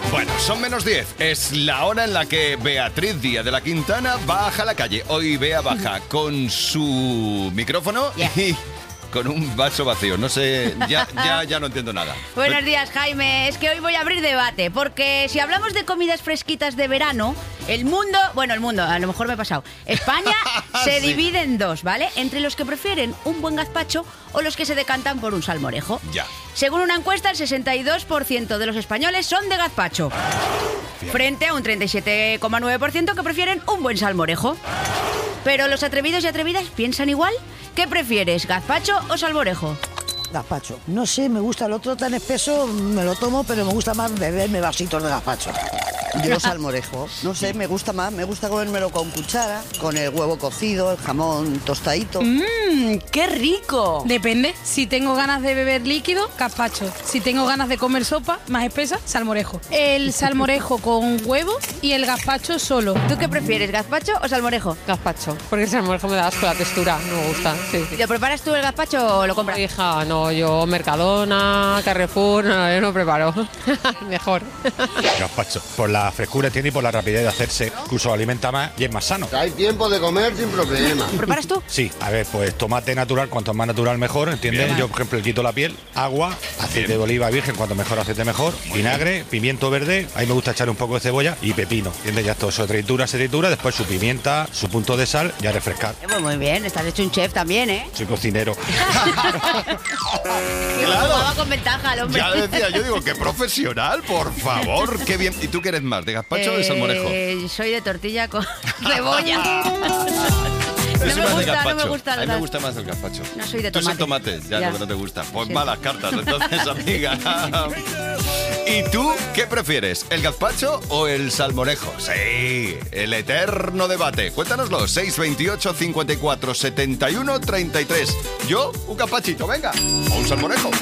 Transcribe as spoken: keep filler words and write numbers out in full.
Bueno, son menos diez. Es la hora en la que Beatriz Díaz de la Quintana baja a la calle. Hoy Bea baja con su micrófono Yeah. y con un vaso vacío. No sé, ya, ya, ya no entiendo nada. Buenos días, Jaime. Es que hoy voy a abrir debate, porque si hablamos de comidas fresquitas de verano, el mundo, bueno, el mundo, a lo mejor me he pasado, España se Sí. divide en dos, ¿vale? Entre los que prefieren un buen gazpacho o los que se decantan por un salmorejo. Ya. Según una encuesta, el sesenta y dos por ciento de los españoles son de gazpacho, Bien. frente a un treinta y siete coma nueve por ciento que prefieren un buen salmorejo. Pero los atrevidos y atrevidas piensan igual. ¿Qué prefieres, gazpacho o salmorejo? Gazpacho. No sé, me gusta el otro tan espeso, me lo tomo, pero me gusta más beberme vasitos de gazpacho. Yo salmorejo, no sé, me gusta más, me gusta comérmelo con cuchara, con el huevo cocido, el jamón tostadito. ¡Mmm, qué rico! Depende. Si tengo ganas de beber líquido, gazpacho. Si tengo ganas de comer sopa más espesa, salmorejo. El salmorejo con huevo y el gazpacho solo. ¿Tú qué prefieres, gazpacho o salmorejo? Gazpacho, porque el salmorejo me da asco la textura, no me gusta. Sí, sí. ¿Lo preparas tú el gazpacho o lo compras? Hija, no, yo Mercadona, Carrefour, no, yo no preparo. Mejor. Gazpacho, por la frescura tiene y por la rapidez de hacerse, incluso alimenta más y es más sano. Hay tiempo de comer sin problema. ¿Lo preparas tú? Sí, a ver, pues tomate natural, cuanto más natural mejor, ¿entiendes? Bien. Yo, por ejemplo, le quito la piel, agua, aceite Bien. de oliva virgen, cuanto mejor aceite mejor, vinagre, pimiento verde, ahí me gusta echar un poco de cebolla y pepino, ¿entiendes? Ya todo eso, tritura, se tritura, después su pimienta, su punto de sal y a refrescar. Eh, pues muy bien, estás hecho un chef también, ¿eh? Soy cocinero. Claro. Va con ventaja el hombre. Ya decía, yo digo, qué profesional, por favor. Qué bien. ¿Y tú qué eres más, de gazpacho o de salmorejo? Eh, soy de tortilla con cebolla. Yo No soy me más de gusta, no me gazpacho. gusta A mí me las- gusta más el gazpacho. No soy de Tú es el tomate. tomate, ya, Ya. lo que no te gusta. Pues Sí. malas cartas, entonces, amiga. ¿Y tú qué prefieres, el gazpacho o el salmorejo? Sí, el eterno debate. Cuéntanoslo, seis veintiocho, cincuenta y cuatro, setenta y uno, treinta y tres. Yo, un gazpachito, venga. O un salmorejo.